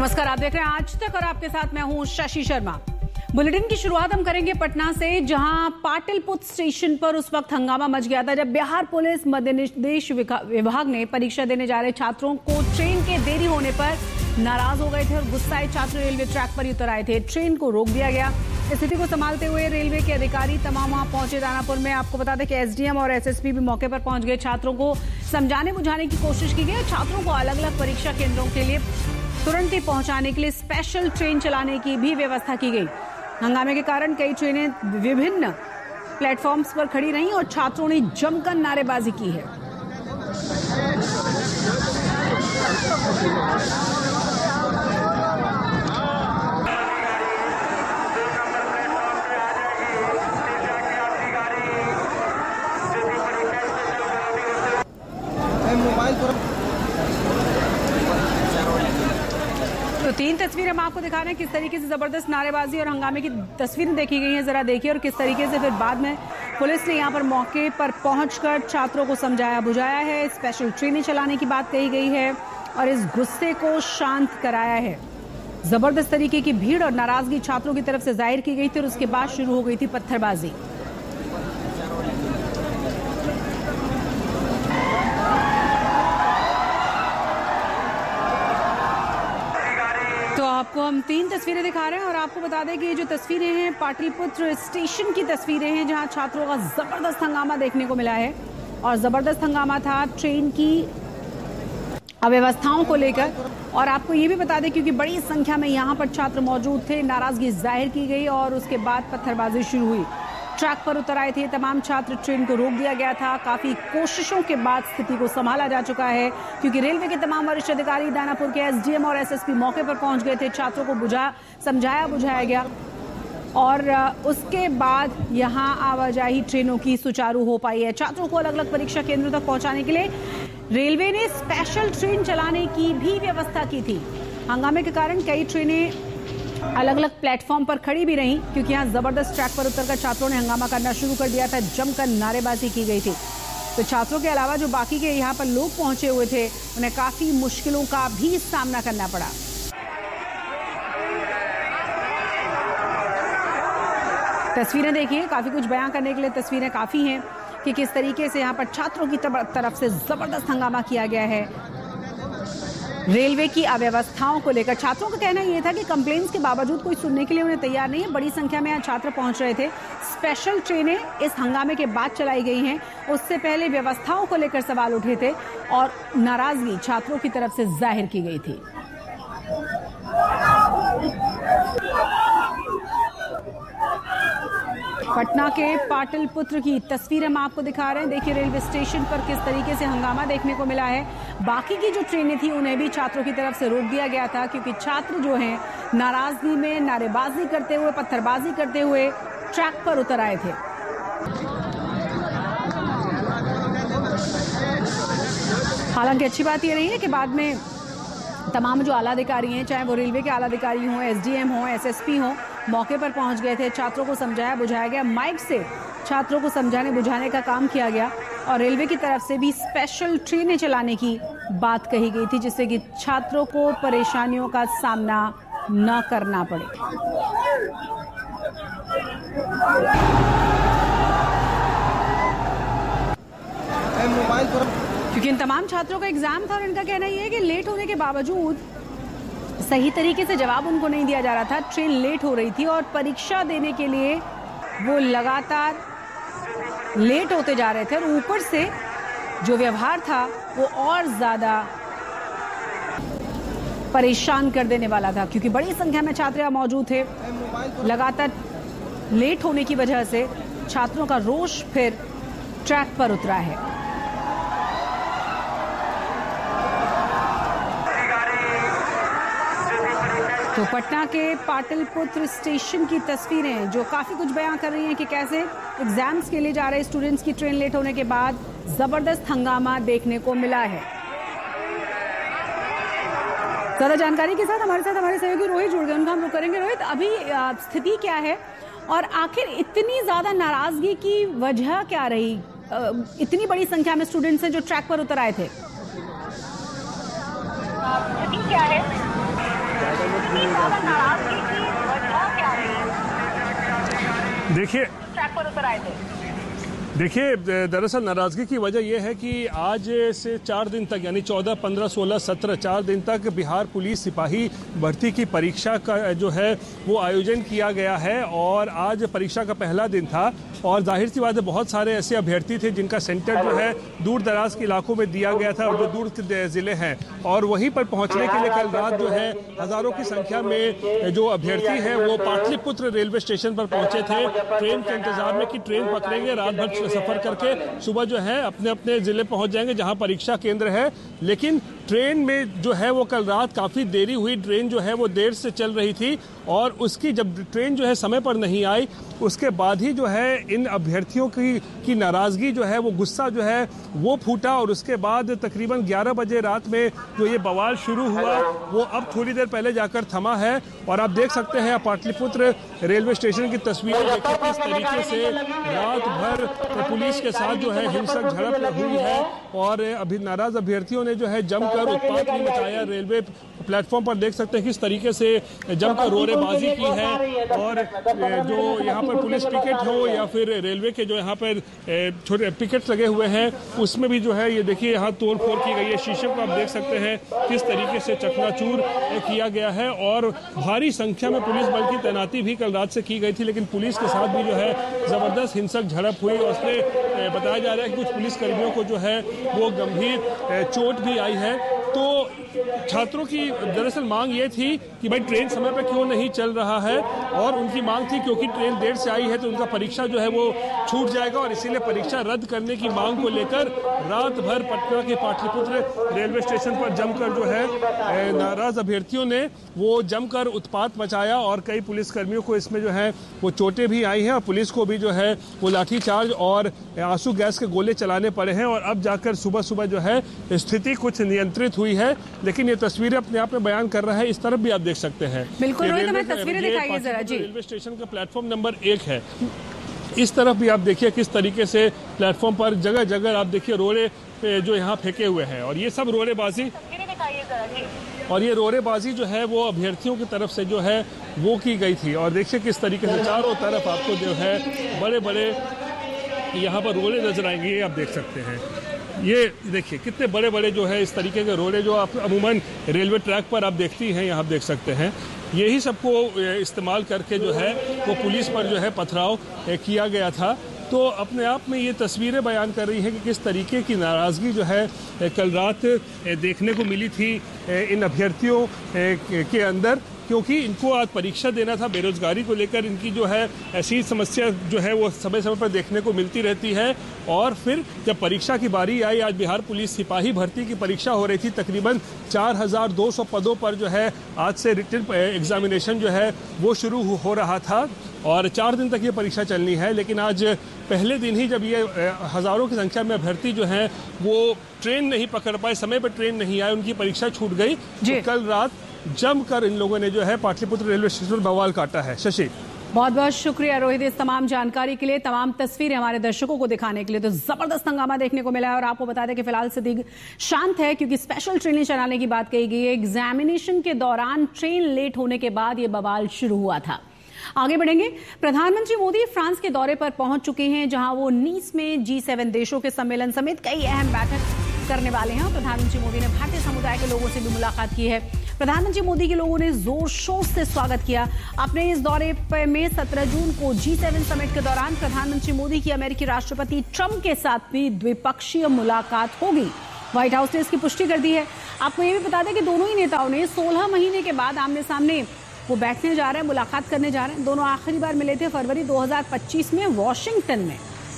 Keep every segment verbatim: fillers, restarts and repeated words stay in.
नमस्कार, आप देख रहे हैं आज तक और आपके साथ मैं हूं शशि शर्मा। बुलेटिन की शुरुआत हम करेंगे पटना से, जहां पाटलिपुत्र स्टेशन पर उस वक्त हंगामा मच गया था जब बिहार पुलिस मध्य निर्देश विभाग ने परीक्षा देने जा रहे छात्रों को ट्रेन के देरी होने पर नाराज हो गए थे और गुस्साए छात्र रेलवे ट्रैक पर ही उतर आए थे। ट्रेन को रोक दिया गया। स्थिति को संभालते हुए रेलवे के अधिकारी तमाम वहां पहुंचे दानापुर में। आपको बता दें कि एसडीएम और एसएसपी भी मौके पर पहुंच गए। छात्रों को समझाने बुझाने की कोशिश की गई। छात्रों को अलग अलग परीक्षा केंद्रों के लिए तुरंत ही पहुंचाने के लिए स्पेशल ट्रेन चलाने की भी व्यवस्था की गई। हंगामे के कारण कई ट्रेनें विभिन्न प्लेटफॉर्म्स पर खड़ी रहीं और छात्रों ने जमकर नारेबाजी की है। तो तीन तस्वीरें हम आपको दिखा रहे हैं किस तरीके से जबरदस्त नारेबाजी और हंगामे की तस्वीरें देखी गई हैं। जरा देखिए और किस तरीके से फिर बाद में पुलिस ने यहां पर मौके पर पहुंचकर छात्रों को समझाया बुझाया है। स्पेशल ट्रेनें चलाने की बात कही गई है और इस गुस्से को शांत कराया है। जबरदस्त तरीके की भीड़ और नाराजगी छात्रों की तरफ से जाहिर की गई थी और उसके बाद शुरू हो गई थी पत्थरबाजी। आपको हम तीन तस्वीरें दिखा रहे हैं और आपको बता दें कि ये जो तस्वीरें हैं पाटलिपुत्र स्टेशन की तस्वीरें हैं, जहां छात्रों का जबरदस्त हंगामा देखने को मिला है। और जबरदस्त हंगामा था ट्रेन की अव्यवस्थाओं को लेकर। और आपको ये भी बता दें क्योंकि बड़ी संख्या में यहां पर छात्र मौजूद थे, नाराजगी जाहिर की गई और उसके बाद पत्थरबाजी शुरू हुई। ट्रैक पर उतर आए थे तमाम छात्र। ट्रेन को रोक दिया गया था। काफी कोशिशों के बाद स्थिति को संभाला जा चुका है क्योंकि रेलवे के तमाम वरिष्ठ अधिकारी, दानापुर के एसडीएम और एसएसपी मौके पर पहुंच गए थे। छात्रों को बुझा समझाया बुझाया गया और उसके बाद यहां आवाजाही ट्रेनों की सुचारू हो पाई है। छात्रों को अलग अलग परीक्षा केंद्रों तक पहुंचाने के लिए रेलवे ने स्पेशल ट्रेन चलाने की भी व्यवस्था की थी। हंगामे के कारण कई ट्रेनें अलग अलग प्लेटफॉर्म पर खड़ी भी रहीं क्योंकि यहां जबरदस्त ट्रैक पर उतरकर छात्रों ने हंगामा करना शुरू कर दिया था। जमकर नारेबाजी की गई थी। तो छात्रों के अलावा जो बाकी के यहां पर लोग पहुंचे हुए थे, उन्हें काफी मुश्किलों का भी सामना करना पड़ा। तस्वीरें देखिए, काफी कुछ बयां करने के लिए तस्वीरें काफी हैं कि किस तरीके से यहां पर छात्रों की तरफ से जबरदस्त हंगामा किया गया है रेलवे की अव्यवस्थाओं को लेकर। छात्रों का कहना यह था कि कंप्लेंट्स के बावजूद कोई सुनने के लिए उन्हें तैयार नहीं है। बड़ी संख्या में यहाँ छात्र पहुंच रहे थे। स्पेशल ट्रेनें इस हंगामे के बाद चलाई गई हैं। उससे पहले व्यवस्थाओं को लेकर सवाल उठे थे और नाराजगी छात्रों की तरफ से जाहिर की गई थी। पटना के पाटलिपुत्र की तस्वीरें हम आपको दिखा रहे हैं। देखिए रेलवे स्टेशन पर किस तरीके से हंगामा देखने को मिला है। बाकी की जो ट्रेनें थी उन्हें भी छात्रों की तरफ से रोक दिया गया था क्योंकि छात्र जो हैं नाराजगी में नारेबाजी करते हुए, पत्थरबाजी करते हुए ट्रैक पर उतर आए थे। हालांकि अच्छी बात यह रही है कि बाद में तमाम जो आला अधिकारी हैं, चाहे वो रेलवे के आला अधिकारी हों, एसडीएम हों, एसएसपी हों, मौके पर पहुंच गए थे। छात्रों को समझाया बुझाया गया। माइक से छात्रों को समझाने बुझाने का काम किया गया और रेलवे की तरफ से भी स्पेशल ट्रेनें चलाने की बात कही गई थी जिससे कि छात्रों को परेशानियों का सामना न करना पड़े। क्योंकि इन तमाम छात्रों का एग्जाम था और इनका कहना यह है कि लेट होने के बावजूद सही तरीके से जवाब उनको नहीं दिया जा रहा था। ट्रेन लेट हो रही थी और परीक्षा देने के लिए वो लगातार लेट होते जा रहे थे और ऊपर से जो व्यवहार था वो और ज्यादा परेशान कर देने वाला था क्योंकि बड़ी संख्या में छात्र मौजूद थे। लगातार लेट होने की वजह से छात्रों का रोष फिर ट्रैक पर उतरा है। तो पटना के पाटलिपुत्र स्टेशन की तस्वीरें जो काफी कुछ बयां कर रही हैं कि कैसे एग्जाम्स के लिए जा रहे स्टूडेंट्स की ट्रेन लेट होने के बाद जबरदस्त हंगामा देखने को मिला है। ज्यादा जानकारी के साथ हमारे साथ हमारे सहयोगी रोहित जुड़ गए, उनका हम लोग करेंगे। रोहित, अभी स्थिति क्या है और आखिर इतनी ज्यादा नाराजगी की वजह क्या रही? इतनी बड़ी संख्या में स्टूडेंट्स हैं जो ट्रैक पर उतर आए थे। स्थिति क्या है? देखिए ट्रैक पर उतर आए थे। देखिए दरअसल नाराजगी की वजह यह है कि आज से चार दिन तक यानी चौदह, पंद्रह, सोलह, सत्रह चार दिन तक बिहार पुलिस सिपाही भर्ती की परीक्षा का जो है वो आयोजन किया गया है और आज परीक्षा का पहला दिन था और जाहिर सी बात है बहुत सारे ऐसे अभ्यर्थी थे जिनका सेंटर जो है दूर दराज के इलाकों में दिया गया था और जो दूर के ज़िले हैं और वहीं पर पहुंचने के लिए कल रात जो है हजारों की संख्या में जो अभ्यर्थी हैं वो पाटलिपुत्र रेलवे स्टेशन पर पहुंचे थे ट्रेन के इंतजार में कि ट्रेन पकड़ेंगे, रात भर सफर करके सुबह जो है अपने अपने जिले पहुंच जाएंगे जहां परीक्षा केंद्र है। लेकिन ट्रेन में जो है वो कल रात काफ़ी देरी हुई, ट्रेन जो है वो देर से चल रही थी और उसकी जब ट्रेन जो है समय पर नहीं आई उसके बाद ही जो है इन अभ्यर्थियों की की नाराज़गी जो है वो गुस्सा जो है वो फूटा और उसके बाद तकरीबन ग्यारह बजे रात में जो ये बवाल शुरू हुआ वो अब थोड़ी देर पहले जाकर थमा है और आप देख सकते हैं पाटलिपुत्र रेलवे स्टेशन की तस्वीरें देखिए किस तरीके से रात भर पुलिस के साथ जो है हिंसक झड़प हुई है और अभी नाराज अभ्यर्थियों ने जो है जमकर उत्पात भी मचाया। रेलवे प्लेटफॉर्म पर देख सकते हैं किस तरीके से जमकर रोरेबाजी की है और जो यहाँ पर पुलिस पिकेट हो या फिर रेलवे के जो यहाँ पर छोटे पिकेट लगे हुए हैं उसमें भी जो है ये देखिए यहाँ तोड़ फोड़ की गई है। शीशे को आप देख सकते हैं किस तरीके से चकनाचूर किया गया है और भारी संख्या में पुलिस बल की तैनाती भी कल रात से की गई थी लेकिन पुलिस के साथ भी जो है जबरदस्त हिंसक झड़प हुई और उसमें बताया जा रहा है कि कुछ पुलिस कर्मियों को जो है वो गंभीर चोट भी आई है। तो छात्रों की दरअसल मांग ये थी कि भाई ट्रेन समय पर क्यों नहीं चल रहा है और उनकी मांग थी क्योंकि ट्रेन देर से आई है तो उनका परीक्षा जो है वो छूट जाएगा और इसीलिए परीक्षा रद्द करने की मांग को लेकर रात भर पटना के पाटलिपुत्र रेलवे स्टेशन पर जमकर जो है नाराज अभ्यर्थियों ने वो जमकर उत्पात मचाया और कई पुलिसकर्मियों को इसमें जो है वो चोटें भी आई हैं और पुलिस को भी जो है वो लाठीचार्ज और आंसू गैस के गोले चलाने पड़े हैं और अब जाकर सुबह सुबह जो है स्थिति कुछ नियंत्रित हुई है। लेकिन ये तस्वीरें अपने आप में बयान कर रहा है। इस तरफ भी आप देख सकते हैं बिल्कुल तस्वीरें दिखाइए जरा जी। रेलवे स्टेशन का प्लेटफॉर्म नंबर एक है। इस तरफ भी आप देखिए किस तरीके से प्लेटफॉर्म पर जगह जगह आप देखिए रोड़े जो यहाँ फेंके हुए हैं और ये सब रोड़ेबाजी और ये रोड़ेबाजी जो है वो अभ्यर्थियों की तरफ से जो है वो की गई थी और देखिए किस तरीके से चारों तरफ आपको जो है बड़े बड़े यहाँ पर रोड़े नजर आएंगे। ये आप देख सकते हैं ये देखिए कितने बड़े बड़े जो है इस तरीके के रोड़े जो आप अमूमन रेलवे ट्रैक पर आप देखती हैं यहाँ आप देख सकते हैं यही सबको इस्तेमाल करके जो है वो पुलिस पर जो है पथराव किया गया था। तो अपने आप में ये तस्वीरें बयान कर रही हैं कि किस तरीके की नाराज़गी जो है कल रात देखने को मिली थी इन अभ्यर्थियों के अंदर क्योंकि इनको आज परीक्षा देना था। बेरोजगारी को लेकर इनकी जो है ऐसी समस्या जो है वो समय समय पर देखने को मिलती रहती है और फिर जब परीक्षा की बारी आई आज बिहार पुलिस सिपाही भर्ती की परीक्षा हो रही थी तकरीबन चार हज़ार दो सौ पदों पर जो है आज से रिटन एग्जामिनेशन जो है वो शुरू हो रहा था और चार दिन तक ये परीक्षा चलनी है। लेकिन आज पहले दिन ही जब ये हज़ारों की संख्या में अभ्यर्थी जो हैं वो ट्रेन नहीं पकड़ पाए, समय पर ट्रेन नहीं आए, उनकी परीक्षा छूट गई। तो कल रात जमकर इन लोगों ने जो है पाटलिपुत्र रेलवे स्टेशन पर बवाल काटा है। शशि बहुत बहुत शुक्रिया रोहित इस तमाम जानकारी के लिए, तमाम तस्वीरें हमारे दर्शकों को दिखाने के लिए। तो जबरदस्त हंगामा देखने को मिला है और आपको बता दें कि फिलहाल स्थिति शांत है क्योंकि स्पेशल ट्रेनें चलाने की बात कही गई है। एग्जामिनेशन के दौरान ट्रेन लेट होने के बाद ये बवाल शुरू हुआ था। आगे बढ़ेंगे। प्रधानमंत्री मोदी फ्रांस के दौरे पर पहुंच चुके हैं जहां वो नीस में जी सेवन देशों के सम्मेलन समेत कई अहम बैठक करने वाले हैं। प्रधानमंत्री मोदी ने भारतीय समुदाय के लोगों से भी मुलाकात की है। प्रधानमंत्री मोदी के लोगों ने जोर शोर से स्वागत किया। अपने इस दौरे में सत्रह जून को जी सेवन समिट के दौरान प्रधानमंत्री मोदी की अमेरिकी राष्ट्रपति ट्रंप के साथ भी द्विपक्षीय मुलाकात होगी। व्हाइट हाउस ने इसकी पुष्टि कर दी है। आपको ये भी बता दें कि दोनों ही नेताओं ने सोलह महीने के बाद आमने सामने वो बैठने जा रहे हैं, मुलाकात करने जा रहे हैं। दोनों आखिरी बार मिले थे फरवरी दो हज़ार पच्चीस में वॉशिंगटन में।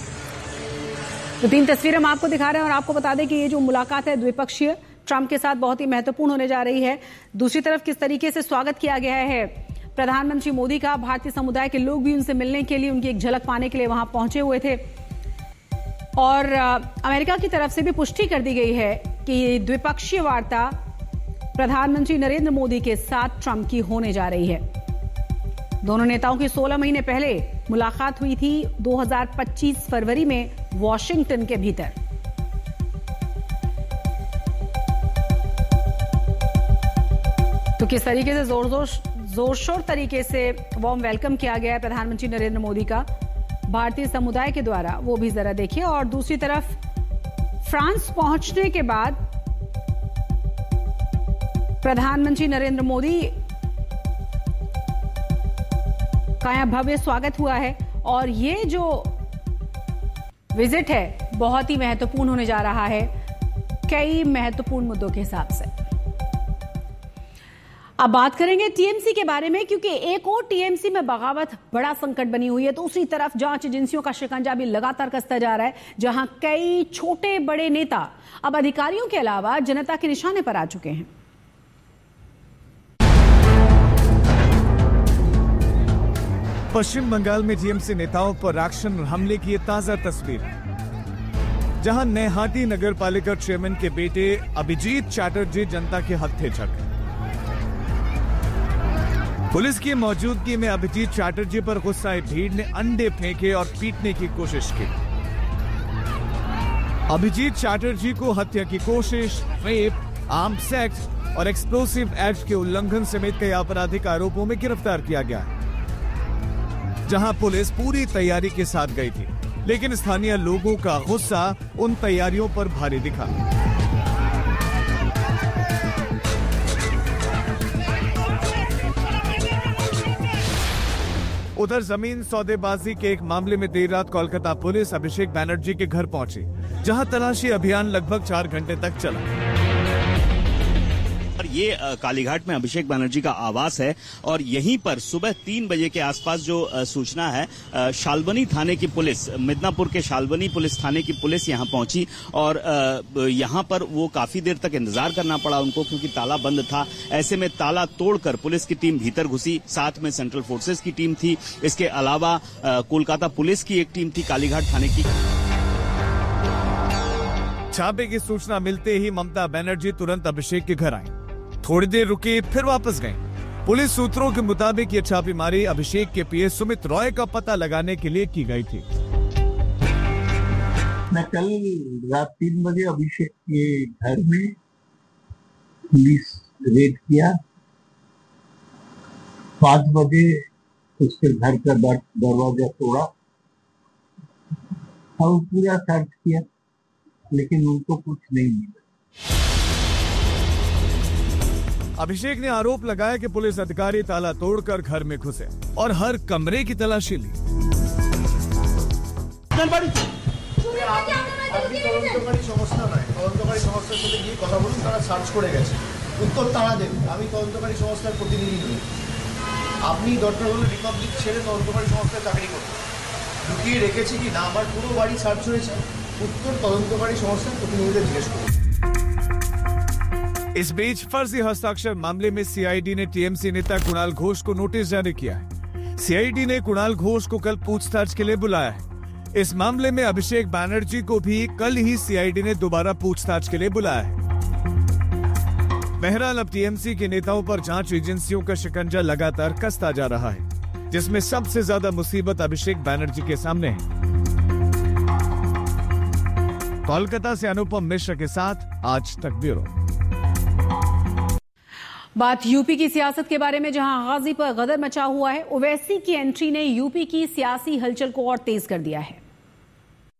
तो तीन तस्वीरें हम आपको दिखा रहे हैं और आपको बता दें कि ये जो मुलाकात है द्विपक्षीय ट्रंप के साथ बहुत ही महत्वपूर्ण होने जा रही है। दूसरी तरफ किस तरीके से स्वागत किया गया है प्रधानमंत्री मोदी का, भारतीय समुदाय के लोग भी उनसे मिलने के लिए, उनकी एक झलक पाने के लिए वहां पहुंचे हुए थे और अमेरिका की तरफ से भी पुष्टि कर दी गई है कि द्विपक्षीय वार्ता प्रधानमंत्री नरेंद्र मोदी के साथ ट्रंप की होने जा रही है। दोनों नेताओं की सोलह महीने पहले मुलाकात हुई थी दो हज़ार पच्चीस फरवरी में वॉशिंगटन के भीतर। तो किस तरीके से जोर जोर जोर शोर तरीके से वार्म वेलकम किया गया है प्रधानमंत्री नरेंद्र मोदी का भारतीय समुदाय के द्वारा, वो भी जरा देखिए। और दूसरी तरफ फ्रांस पहुंचने के बाद प्रधानमंत्री नरेंद्र मोदी का यहां भव्य स्वागत हुआ है और ये जो विजिट है बहुत ही महत्वपूर्ण होने जा रहा है कई महत्वपूर्ण मुद्दों के हिसाब से। अब बात करेंगे टीएमसी के बारे में, क्योंकि एक और टीएमसी में बगावत बड़ा संकट बनी हुई है, तो दूसरी तरफ जांच एजेंसियों का शिकंजा भी लगातार कसता जा रहा है, जहां कई छोटे बड़े नेता अब अधिकारियों के अलावा जनता के निशाने पर आ चुके हैं। पश्चिम बंगाल में टीएमसी नेताओं पर एक्शन और हमले की ताजा तस्वीर, जहां नैहाटी नगर पालिका चेयरमैन के बेटे अभिजीत चैटर्जी जनता के हत्थे चक। पुलिस की मौजूदगी में अभिजीत चैटर्जी पर गुस्साए भीड़ ने अंडे फेंके और पीटने की कोशिश की। अभिजीत चैटर्जी को हत्या की कोशिश, रेप, आर्म्स एक्ट और एक्सप्लोसिव एक्ट के उल्लंघन समेत कई आपराधिक आरोपों में गिरफ्तार किया गया, जहां पुलिस पूरी तैयारी के साथ गई थी, लेकिन स्थानीय लोगों का गुस्सा उन तैयारियों पर भारी दिखा। उधर जमीन सौदेबाजी के एक मामले में देर रात कोलकाता पुलिस अभिषेक बनर्जी के घर पहुंची, जहां तलाशी अभियान लगभग चार घंटे तक चला। ये कालीघाट में अभिषेक बनर्जी का आवास है और यहीं पर सुबह तीन बजे के आसपास जो सूचना है, शाल्बनी थाने की पुलिस, मिदनापुर के शाल्बनी पुलिस थाने की पुलिस यहां पहुंची और यहां पर वो काफी देर तक इंतजार करना पड़ा उनको, क्योंकि ताला बंद था। ऐसे में ताला तोड़कर पुलिस की टीम भीतर घुसी, साथ में सेंट्रल फोर्सेस की टीम थी, इसके अलावा कोलकाता पुलिस की एक टीम थी कालीघाट थाने की। छापे की सूचना मिलते ही ममता बनर्जी तुरंत अभिषेक के घर आई, थोड़ी देर रुकी फिर वापस गए। पुलिस सूत्रों के मुताबिक ये छापेमारी अभिषेक के पीए सुमित रॉय का पता लगाने के लिए की गई थी। मैं कल रात तीन बजे अभिषेक के घर में पुलिस रेड किया, पांच बजे उसके घर का दरवाजा तोड़ा और पूरा सर्च किया, लेकिन उनको कुछ नहीं मिला। अभिषेक ने आरोप लगाया कि पुलिस अधिकारी ताला तोड़कर घर में घुसे और हर कमरे की तलाशी ली। उत्तर तारा देव আমি তদন্তকারী সংস্থার প্রতিনিধি নই, আপনি দরকার হলে রিপাবলিক ছেড়ে তদন্তকারী সংস্থায় চাকরি করুন। লুকিয়ে রেখেছি কি না আমার পুরো বাড়ি সার্চ হয়েছে, उत्तर তদন্তকারী সংস্থার প্রতিনিধিদের জিজ্ঞেস করুন। इस बीच फर्जी हस्ताक्षर मामले में सीआईडी ने टीएमसी नेता कुणाल घोष को नोटिस जारी किया है। सीआईडी ने कुणाल घोष को कल पूछताछ के लिए बुलाया है। इस मामले में अभिषेक बनर्जी को भी कल ही सीआईडी ने दोबारा पूछताछ के लिए बुलाया है। बहरहाल अब टीएमसी के नेताओं पर जांच एजेंसियों का शिकंजा लगातार कसता जा रहा है, जिसमें सबसे ज्यादा मुसीबत अभिषेक बनर्जी के सामने है। कोलकाता से अनुपम मिश्र के साथ आज तक ब्यूरो। बात यूपी की सियासत के बारे में, जहां गाजी पर गदर मचा हुआ है। ओवैसी की एंट्री ने यूपी की सियासी हलचल को और तेज कर दिया है।